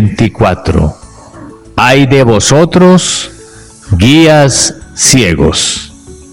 24. Ay de vosotros, guías ciegos.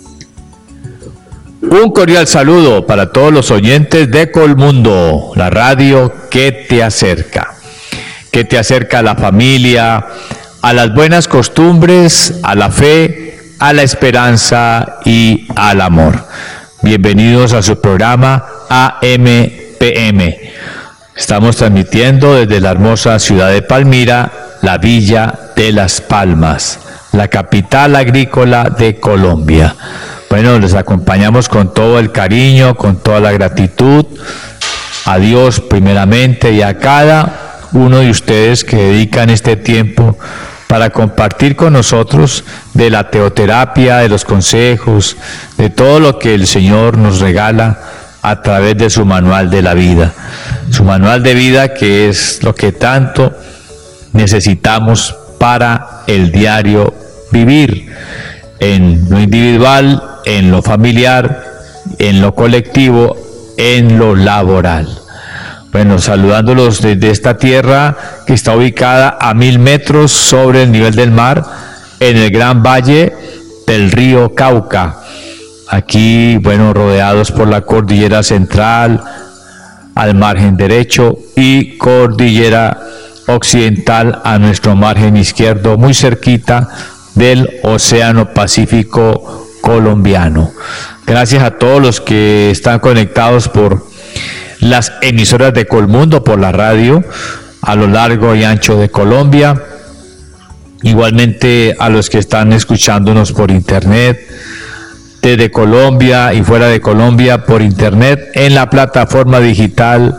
Un cordial saludo para todos los oyentes de Colmundo, la radio que te acerca a la familia, a las buenas costumbres, a la fe, a la esperanza y al amor. Bienvenidos a su programa AMPM. Estamos transmitiendo desde la hermosa ciudad de Palmira, la Villa de Las Palmas, la capital agrícola de Colombia. Bueno, les acompañamos con todo el cariño, con toda la gratitud a Dios primeramente y a cada uno de ustedes que dedican este tiempo para compartir con nosotros de la teoterapia, de los consejos, de todo lo que el Señor nos regala a través de su manual de la vida. Su manual de vida, que es lo que tanto necesitamos para el diario vivir, en lo individual, en lo familiar, en lo colectivo, en lo laboral. Bueno, saludándolos desde esta tierra que está ubicada a 1000 metros sobre el nivel del mar, en el gran valle del río Cauca. Aquí, bueno, rodeados por la cordillera central, al margen derecho, y cordillera occidental a nuestro margen izquierdo, muy cerquita del Océano Pacífico colombiano. Gracias a todos los que están conectados por las emisoras de Colmundo, por la radio, a lo largo y ancho de Colombia. Igualmente a los que están escuchándonos por internet, desde Colombia y fuera de Colombia por internet, en la plataforma digital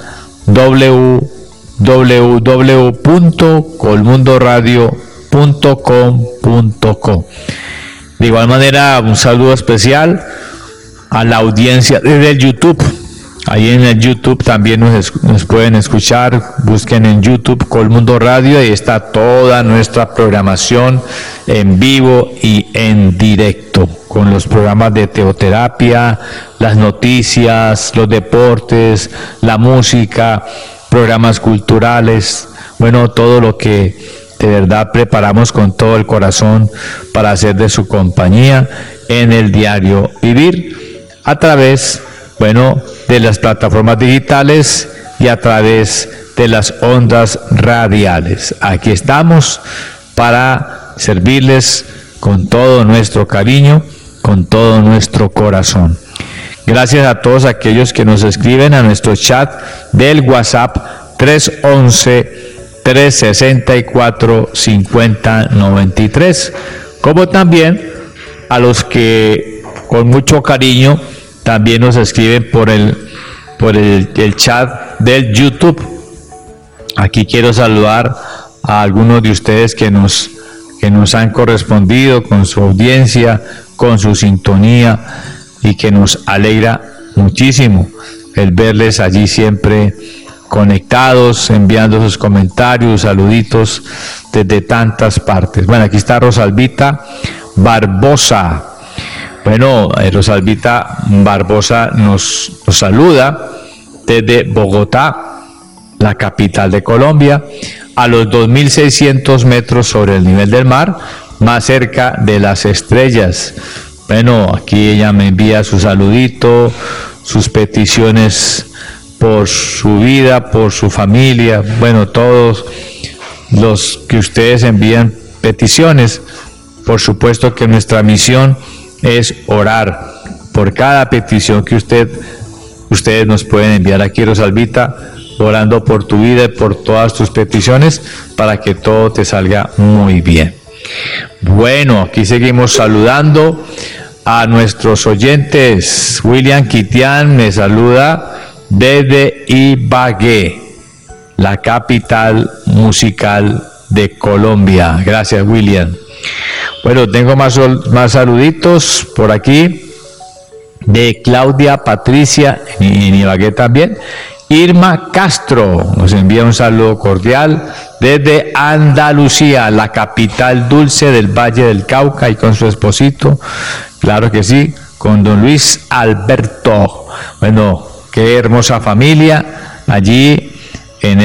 www.colmundoradio.com.co. De igual manera, un saludo especial a la audiencia desde el YouTube. Ahí en el YouTube también nos pueden escuchar. Busquen en YouTube Colmundo Radio, ahí está toda nuestra programación en vivo y en directo, con los programas de teoterapia, las noticias, los deportes, la música, programas culturales, bueno, todo lo que de verdad preparamos con todo el corazón para hacer de su compañía en el diario vivir, a través, bueno, de las plataformas digitales y a través de las ondas radiales. Aquí estamos para servirles con todo nuestro cariño, con todo nuestro corazón. Gracias a todos aquellos que nos escriben a nuestro chat del WhatsApp 311-364-5093, como también a los que con mucho cariño también nos escriben por el chat del YouTube. Aquí quiero saludar a algunos de ustedes que nos han correspondido con su audiencia, con su sintonía, y que nos alegra muchísimo el verles allí siempre conectados, enviando sus comentarios, saluditos desde tantas partes. Bueno, aquí está Rosalvita Barbosa. Bueno, Rosalvita Barbosa nos saluda desde Bogotá, la capital de Colombia, a los 2.600 metros sobre el nivel del mar, más cerca de las estrellas. Bueno, aquí ella me envía su saludito, sus peticiones por su vida, por su familia, bueno, todos los que ustedes envían peticiones. Por supuesto que nuestra misión es orar por cada petición que ustedes nos pueden enviar aquí, Rosalvita, orando por tu vida y por todas tus peticiones para que todo te salga muy bien. Bueno, aquí seguimos saludando a nuestros oyentes. William Quitián me saluda desde Ibagué, la capital musical de Colombia. Gracias, William. Bueno, tengo más saluditos por aquí de Claudia Patricia en Ibagué también. Irma Castro nos envía un saludo cordial desde Andalucía, la capital dulce del Valle del Cauca, y con su esposito, claro que sí, con don Luis Alberto. Bueno, qué hermosa familia allí en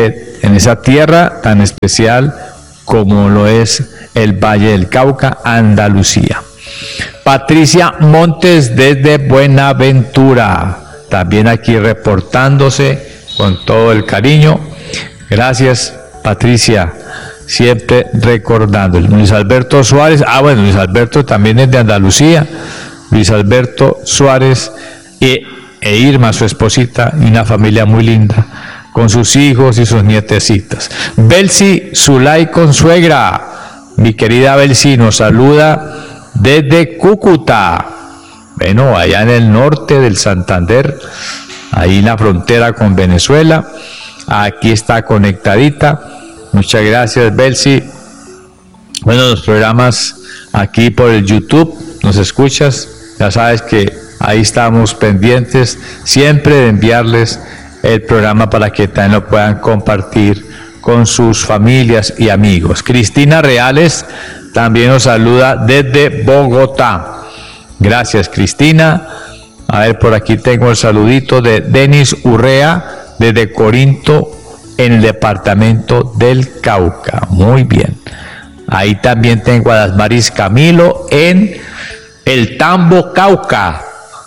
esa tierra tan especial como lo es el Valle del Cauca, Andalucía. Patricia Montes desde Buenaventura, también aquí reportándose con todo el cariño. Gracias, Patricia, siempre recordando. Luis Alberto Suárez, bueno, Luis Alberto también es de Andalucía. Luis Alberto Suárez e Irma, su esposita, y una familia muy linda, con sus hijos y sus nietecitas. Belsi Zulay Consuegra, mi querida Belsi, nos saluda desde Cúcuta, bueno, allá en el norte del Santander, ahí en la frontera con Venezuela. Aquí está conectadita. Muchas gracias, Belsi. Bueno, los programas aquí por el YouTube, nos escuchas, ya sabes que ahí estamos pendientes siempre de enviarles el programa para que también lo puedan compartir con sus familias y amigos. Cristina Reales también nos saluda desde Bogotá. Gracias, Cristina. A ver, por aquí tengo el saludito de Denis Urrea desde Corinto, en el departamento del Cauca. Muy bien. Ahí también tengo a Dasmaris Camilo en el Tambo, Cauca.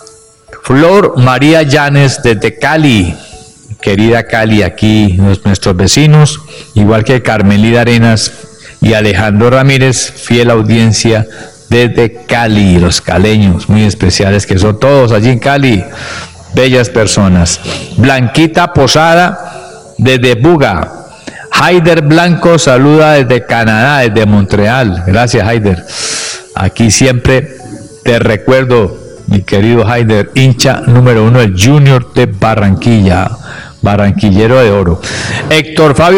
Flor María Llanes desde Cali, querida Cali, aquí nuestros vecinos, igual que Carmelida Arenas y Alejandro Ramírez, fiel audiencia desde Cali, los caleños muy especiales que son todos allí en Cali, bellas personas. Blanquita Posada desde Buga. Haider Blanco saluda desde Canadá, desde Montreal. Gracias, Haider. Aquí siempre te recuerdo, mi querido Haider, hincha número 1 del Junior de Barranquilla, barranquillero de oro. Héctor Fabio